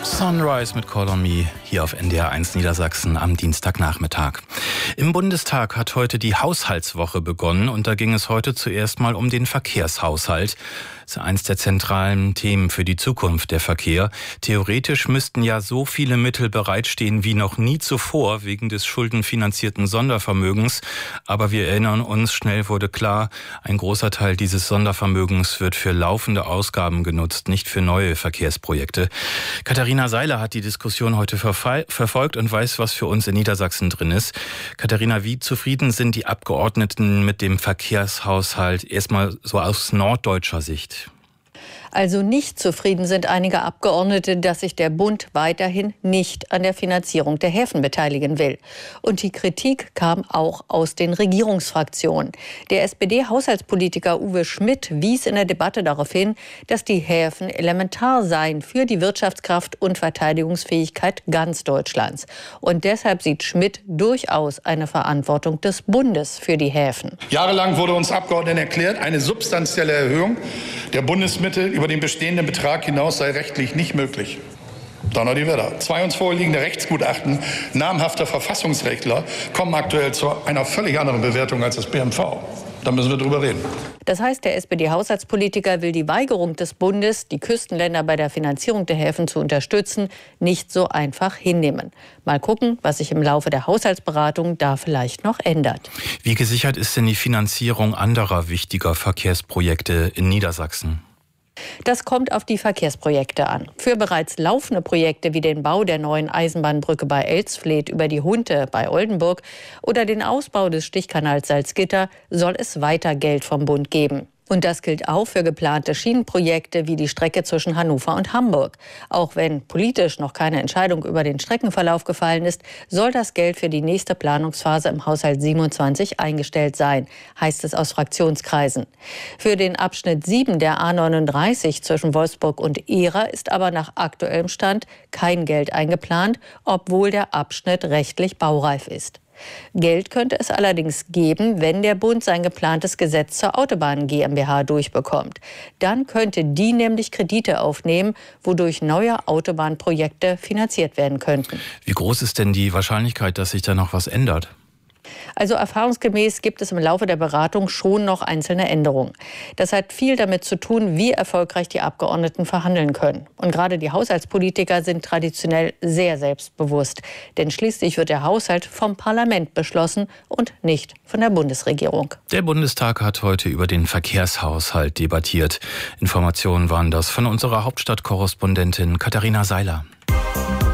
Sunrise mit Call on Me hier auf NDR 1 Niedersachsen am Dienstagnachmittag. Im Bundestag hat heute die Haushaltswoche begonnen und da ging es heute zuerst mal um den Verkehrshaushalt. Das ist eins der zentralen Themen für die Zukunft, der Verkehr. Theoretisch müssten ja so viele Mittel bereitstehen wie noch nie zuvor wegen des schuldenfinanzierten Sondervermögens. Aber wir erinnern uns, schnell wurde klar, ein großer Teil dieses Sondervermögens wird für laufende Ausgaben genutzt, nicht für neue Verkehrsprojekte. Katharina Seiler hat die Diskussion heute verfolgt und weiß, was für uns in Niedersachsen drin ist. Katharina, wie zufrieden sind die Abgeordneten mit dem Verkehrshaushalt, erstmal so aus norddeutscher Sicht? Also nicht zufrieden sind einige Abgeordnete, dass sich der Bund weiterhin nicht an der Finanzierung der Häfen beteiligen will. Und die Kritik kam auch aus den Regierungsfraktionen. Der SPD-Haushaltspolitiker Uwe Schmidt wies in der Debatte darauf hin, dass die Häfen elementar seien für die Wirtschaftskraft und Verteidigungsfähigkeit ganz Deutschlands. Und deshalb sieht Schmidt durchaus eine Verantwortung des Bundes für die Häfen. Jahrelang wurde uns Abgeordneten erklärt, eine substanzielle Erhöhung der Bundesmittel über den bestehenden Betrag hinaus sei rechtlich nicht möglich. Donner-die-Wetter. Zwei uns vorliegende Rechtsgutachten namhafter Verfassungsrechtler kommen aktuell zu einer völlig anderen Bewertung als das BMV. Da müssen wir drüber reden. Das heißt, der SPD-Haushaltspolitiker will die Weigerung des Bundes, die Küstenländer bei der Finanzierung der Häfen zu unterstützen, nicht so einfach hinnehmen. Mal gucken, was sich im Laufe der Haushaltsberatung da vielleicht noch ändert. Wie gesichert ist denn die Finanzierung anderer wichtiger Verkehrsprojekte in Niedersachsen? Das kommt auf die Verkehrsprojekte an. Für bereits laufende Projekte wie den Bau der neuen Eisenbahnbrücke bei Elsfleth über die Hunte bei Oldenburg oder den Ausbau des Stichkanals Salzgitter soll es weiter Geld vom Bund geben. Und das gilt auch für geplante Schienenprojekte wie die Strecke zwischen Hannover und Hamburg. Auch wenn politisch noch keine Entscheidung über den Streckenverlauf gefallen ist, soll das Geld für die nächste Planungsphase im Haushalt 27 eingestellt sein, heißt es aus Fraktionskreisen. Für den Abschnitt 7 der A39 zwischen Wolfsburg und Ehra ist aber nach aktuellem Stand kein Geld eingeplant, obwohl der Abschnitt rechtlich baureif ist. Geld könnte es allerdings geben, wenn der Bund sein geplantes Gesetz zur Autobahn GmbH durchbekommt. Dann könnte die nämlich Kredite aufnehmen, wodurch neue Autobahnprojekte finanziert werden könnten. Wie groß ist denn die Wahrscheinlichkeit, dass sich da noch was ändert? Also erfahrungsgemäß gibt es im Laufe der Beratung schon noch einzelne Änderungen. Das hat viel damit zu tun, wie erfolgreich die Abgeordneten verhandeln können. Und gerade die Haushaltspolitiker sind traditionell sehr selbstbewusst. Denn schließlich wird der Haushalt vom Parlament beschlossen und nicht von der Bundesregierung. Der Bundestag hat heute über den Verkehrshaushalt debattiert. Informationen waren das von unserer Hauptstadtkorrespondentin Katharina Seiler.